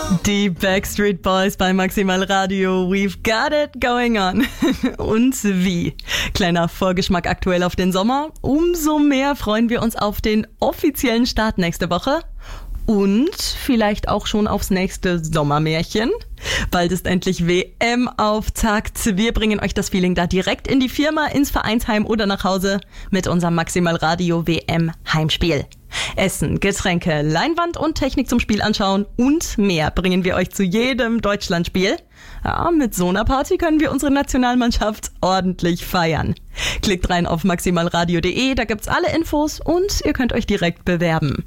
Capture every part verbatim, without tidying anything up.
Die Backstreet Boys bei Maximal Radio. We've got it going on. Und wie? Kleiner Vorgeschmack aktuell auf den Sommer. Umso mehr freuen wir uns auf den offiziellen Start nächste Woche. Und vielleicht auch schon aufs nächste Sommermärchen. Bald ist endlich W M-Auftakt. Wir bringen euch das Feeling da direkt in die Firma, ins Vereinsheim oder nach Hause mit unserem Maximal Radio W M-Heimspiel. Essen, Getränke, Leinwand und Technik zum Spiel anschauen und mehr bringen wir euch zu jedem Deutschlandspiel. Ja, mit so einer Party können wir unsere Nationalmannschaft ordentlich feiern. Klickt rein auf maximalradio punkt de, da gibt's alle Infos und ihr könnt euch direkt bewerben.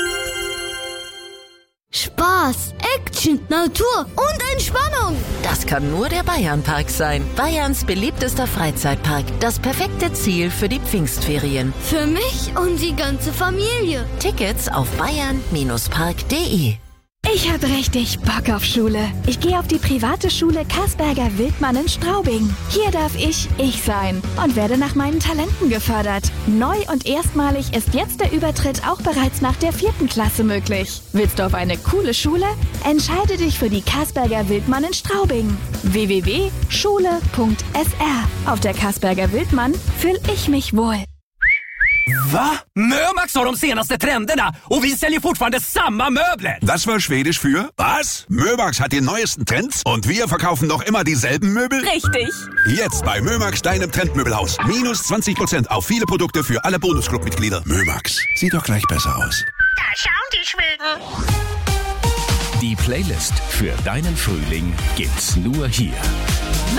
Spaß, Action, Natur und Entspannung. Das kann nur der Bayernpark sein. Bayerns beliebtester Freizeitpark. Das perfekte Ziel für die Pfingstferien. Für mich und die ganze Familie. Tickets auf bayern Bindestrich park punkt de. Ich hab richtig Bock auf Schule. Ich gehe auf die private Schule Kasperger Wildmann in Straubing. Hier darf ich ich sein und werde nach meinen Talenten gefördert. Neu und erstmalig ist jetzt der Übertritt auch bereits nach der vierten Klasse möglich. Willst du auf eine coole Schule? Entscheide dich für die Kasperger Wildmann in Straubing. w w w punkt schule punkt s r. Auf der Kasperger Wildmann fühl ich mich wohl. Va? Mömax har de senaste trenderna och vi säljer fortfarande samma möbler. Das war Schwedisch für was? Mömax hat die neuesten Trends und wir verkaufen noch immer dieselben Möbel? Richtig. Jetzt bei Mömax, deinem Trendmöbelhaus. Minus zwanzig Prozent auf viele Produkte für alle Bonusclub-Mitglieder. Mömax, sieht doch gleich besser aus. Da schauen die Schweden. Die Playlist für deinen Frühling gibt's nur hier.